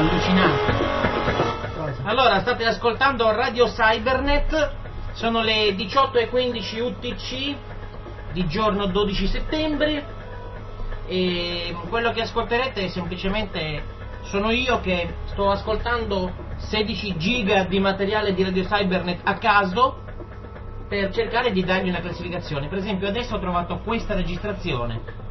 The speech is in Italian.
allucinante. Allora, state ascoltando Radio Cybernet, sono le 18:15 UTC di giorno 12 settembre e quello che ascolterete semplicemente sono io che sto ascoltando 16 giga di materiale di Radio Cybernet a caso per cercare di dargli una classificazione. Per esempio adesso ho trovato questa registrazione